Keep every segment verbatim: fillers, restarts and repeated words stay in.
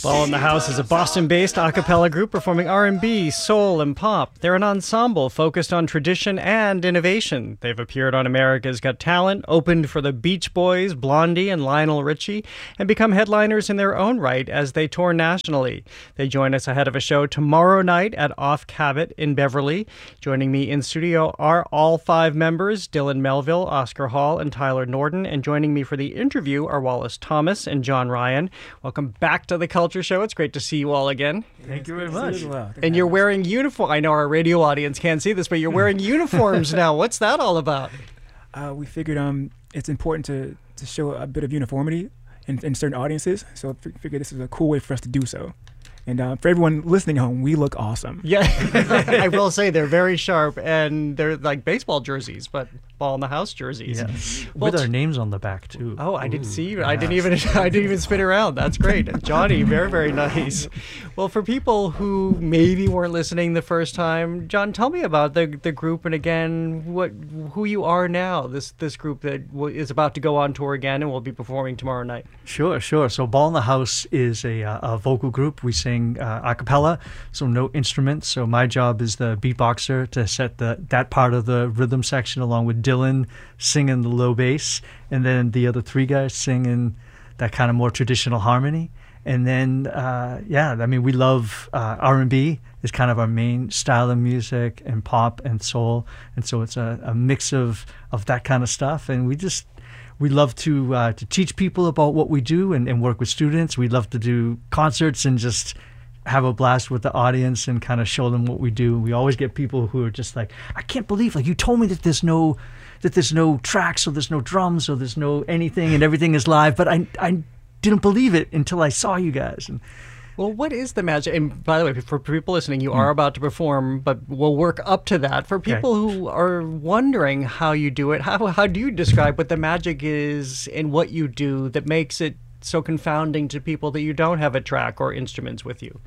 Ball in the House is a Boston-based a cappella group performing R and B, soul, and pop. They're an ensemble focused on tradition and innovation. They've appeared on America's Got Talent, opened for the Beach Boys, Blondie, and Lionel Richie, and become headliners in their own right as they tour nationally. They join us ahead of a show tomorrow night at Off Cabot in Beverly. Joining me in studio are all five members, Dylan Melville, Oscar Hall, and Tyler Norden. And joining me for the interview are Wallace Thomas and John Ryan. Welcome back to the Culture Show. It's great to see you all again. Thank you very much. Well. And you're wearing uniform. I know our radio audience can't see this, but you're wearing uniforms now. What's that all about? Uh, we figured um, it's important to, to show a bit of uniformity in, in certain audiences, so I figured this is a cool way for us to do so. And uh, for everyone listening at home, we look awesome. Yeah, I will say they're very sharp, and they're like baseball jerseys, but Ball in the House jerseys. Yes. Well, With our names on the back too. Oh, I didn't Ooh, see. yeah. I didn't even. I didn't even spin around. That's great, Johnny. Very, very nice. Well, for people who maybe weren't listening the first time, John, tell me about the the group, and again, what who you are now. This this group that w- is about to go on tour again and will be performing tomorrow night. Sure, sure. So Ball in the House is a, uh, a vocal group. We sing uh, a cappella, so no instruments. So my job is the beatboxer to set the that part of the rhythm section, along with Dylan singing the low bass, and then the other three guys singing that kind of more traditional harmony. And then, uh, yeah, I mean, we love uh, R and B is kind of our main style of music, and pop and soul. And so it's a, a mix of, of that kind of stuff. And we just, we love to uh, to teach people about what we do and, and work with students. We love to do concerts and just have a blast with the audience and kind of show them what we do. We always get people who are just like, I can't believe, like, you told me that there's no that there's no tracks, or there's no drums, or there's no anything, and everything is live, but I I didn't believe it until I saw you guys. And well, what is the magic? And by the way, for people listening, you are about to perform, but we'll work up to that. For people Okay. who are wondering how you do it, how how do you describe what the magic is in what you do that makes it so confounding to people that you don't have a track or instruments with you?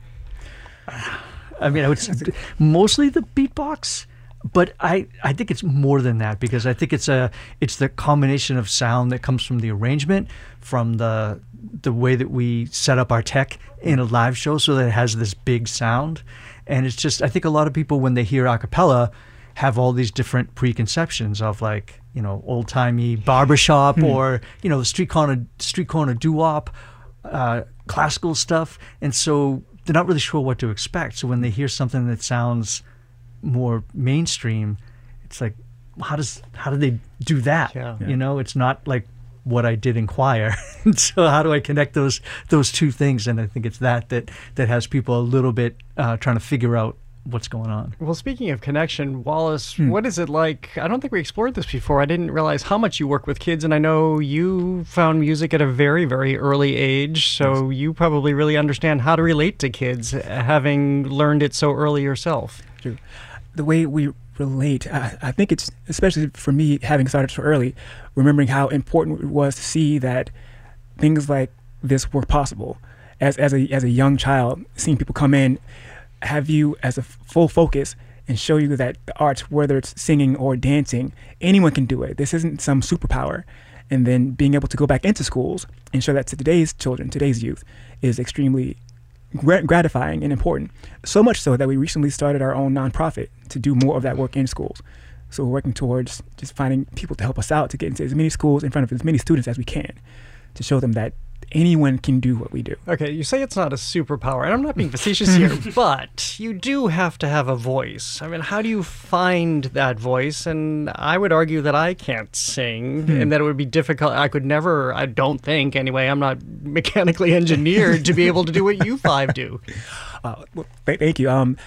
I mean, I would say mostly the beatbox, but I, I think it's more than that, because I think it's a it's the combination of sound that comes from the arrangement, from the the way that we set up our tech in a live show so that it has this big sound. And it's just, I think a lot of people, when they hear a cappella, have all these different preconceptions of, like, you know, old-timey barbershop or, you know, the street corner street corner doo-wop, uh, classical stuff. And so they're not really sure what to expect. So when they hear something that sounds more mainstream, it's like, how does how do they do that? Yeah. You know, it's not like what I did in choir. So how do I connect those those two things? And I think it's that that that has people a little bit uh, trying to figure out what's going on. Well, speaking of connection, Wallace, what is it like? I don't think we explored this before. I didn't realize how much you work with kids, and I know you found music at a very, very early age, so you probably really understand how to relate to kids, having learned it so early yourself. True. The way we relate, I, I think it's, especially for me, having started so early, remembering how important it was to see that things like this were possible. As as a as a young child, seeing people come in, have you as a f- full focus and show you that the arts, whether it's singing or dancing, anyone can do it. This isn't some superpower. And then being able to go back into schools and show that to today's children, today's youth, is extremely gra- gratifying and important. So much so that we recently started our own nonprofit to do more of that work in schools. So we're working towards just finding people to help us out to get into as many schools in front of as many students as we can, to show them that anyone can do what we do. Okay, you say it's not a superpower, and I'm not being facetious here, but you do have to have a voice. I mean, how do you find that voice? And I would argue that I can't sing, and that it would be difficult. I could never, I don't think anyway, I'm not mechanically engineered to be able to do what you five do. Uh, well, th- thank you. Um,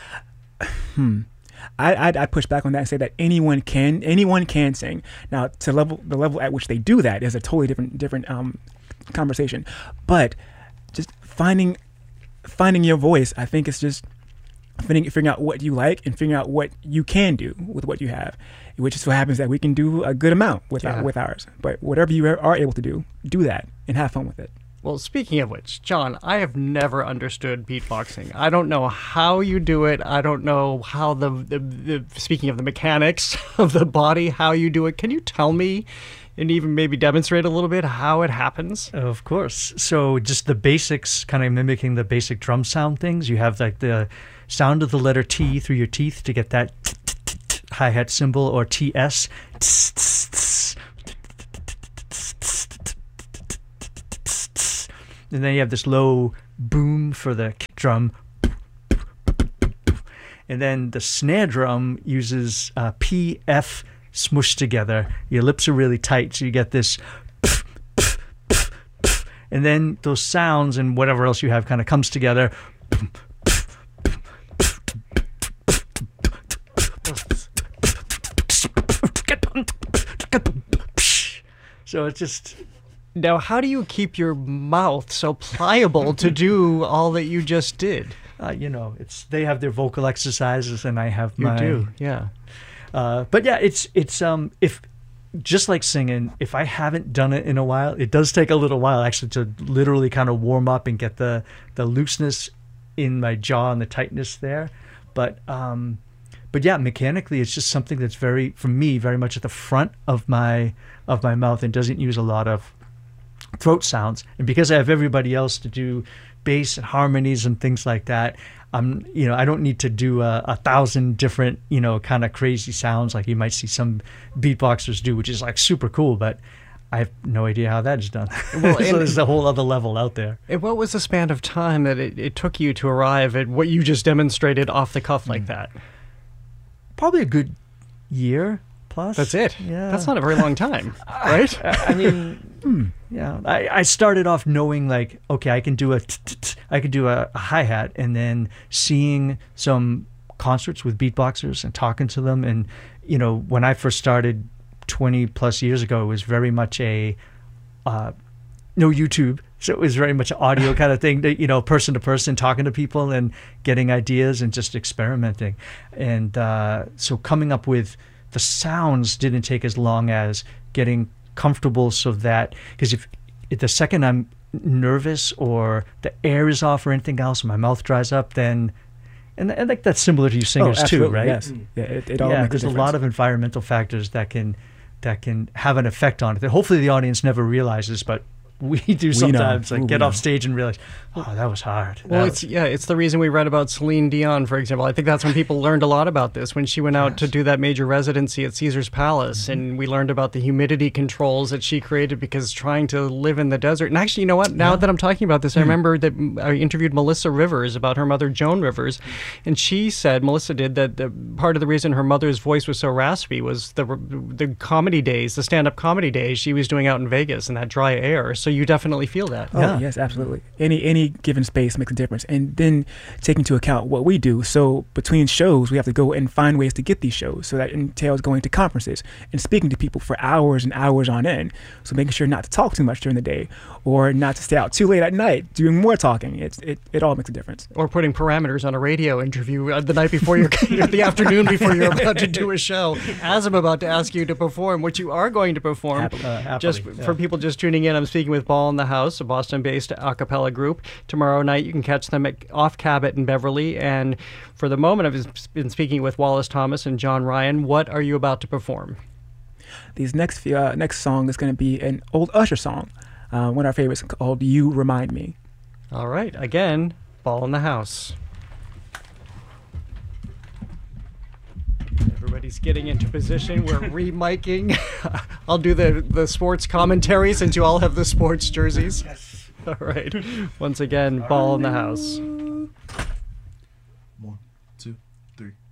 hmm. I I'd, I'd push back on that and say that anyone can anyone can sing. Now, to level the level at which they do that is a totally different different um conversation. But just finding finding your voice, I think it's just finding, figuring out what you like and figuring out what you can do with what you have, which is what happens that we can do a good amount with Yeah. our, with ours. But whatever you are able to do, do that and have fun with it. Well, speaking of which, John, I have never understood beatboxing. I don't know how you do it. I don't know how the, the, the speaking of the mechanics of the body, how you do it. Can you tell me and even maybe demonstrate a little bit how it happens? Of course. So just the basics, kind of mimicking the basic drum sound things. You have like the sound of the letter T through your teeth to get that hi-hat symbol, or T S. And then you have this low boom for the kick drum. And then the snare drum uses uh, P, F smushed together. Your lips are really tight, so you get this. And then those sounds and whatever else you have kind of comes together. So it's just... Now, how do you keep your mouth so pliable to do all that you just did? Uh, you know, it's they have their vocal exercises, and I have You mine. do, yeah. Uh, but yeah, it's it's um if just like singing, if I haven't done it in a while, it does take a little while actually to literally kind of warm up and get the the looseness in my jaw and the tightness there. But um, but yeah, mechanically, it's just something that's very, for me, very much at the front of my of my mouth and doesn't use a lot of throat sounds. And because I have everybody else to do bass and harmonies and things like that, I'm, you know, I don't need to do a, a thousand different, you know, kind of crazy sounds like you might see some beatboxers do, which is like super cool, but I have no idea how that is done. Well, so and- there's a whole other level out there. And what was the span of time that it, it took you to arrive at what you just demonstrated off the cuff like that? Probably a good year plus. That's it? Yeah. That's not a very long time, right? I mean, yeah. I, I started off knowing like, okay, I can do a, t- t- t- I can do a, a hi-hat, and then seeing some concerts with beatboxers and talking to them. And, you know, when I first started twenty plus years ago, it was very much a, uh, no YouTube. So it was very much an audio kind of thing, that, you know, person to person, talking to people and getting ideas and just experimenting. And uh, so coming up with the sounds didn't take as long as getting comfortable, so that, because if, if the second I'm nervous or the air is off or anything else, my mouth dries up, then, and, and like that's similar to you singers too, absolutely, right? Yes. Yeah, it, it all Yeah, makes there's a a difference. lot of environmental factors that can that can have an effect on it that hopefully the audience never realizes, but we do sometimes, like Ooh, get we off know. stage and realize, oh, that was hard. Well, That it's yeah, it's the reason we read about Celine Dion, for example. I think that's when people learned a lot about this, when she went out to do that major residency at Caesar's Palace, Mm-hmm. and we learned about the humidity controls that she created because trying to live in the desert. And actually, you know what? Now that I'm talking about this, I remember that I interviewed Melissa Rivers about her mother, Joan Rivers, and she said, Melissa did, that the, part of the reason her mother's voice was so raspy was the the comedy days, the stand-up comedy days she was doing out in Vegas and that dry air. So you definitely feel that. Oh, Yeah. yes, absolutely. Any any given space makes a difference. And then taking into account what we do. So between shows, we have to go and find ways to get these shows. So that entails going to conferences and speaking to people for hours and hours on end. So making sure not to talk too much during the day or not to stay out too late at night doing more talking. It's, it, it all makes a difference. Or putting parameters on a radio interview uh, the night before you're, the afternoon before you're about to do a show, as I'm about to ask you to perform what you are going to perform. Happily. Uh, happily, Just yeah. for people just tuning in, I'm speaking with Ball in the House, a Boston-based a cappella group. Tomorrow night, you can catch them at Off Cabot in Beverly. And for the moment, I've been speaking with Wallace Thomas and John Ryan. What are you about to perform? These next few, uh, next song is going to be an old Usher song, uh, one of our favorites called "You Remind Me." All right, again, Ball in the House. Everybody's getting into position. We're re-miking. I'll do the, the sports commentary since you all have the sports jerseys. Yes. All right. Once again, Ball in the House. One, two, three.